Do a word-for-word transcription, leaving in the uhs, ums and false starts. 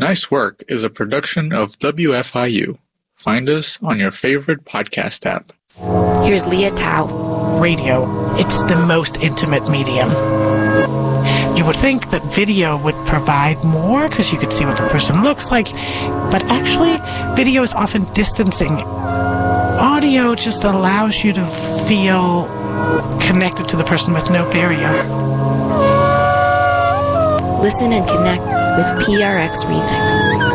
Nice Work is a production of W F I U. Find us on your favorite podcast app. Here's Leah Tao. Radio, it's the most intimate medium. You would think that video would provide more because you could see what the person looks like, but actually, video is often distancing. Audio just allows you to feel connected to the person with no barrier. Listen and connect with P R X Remix.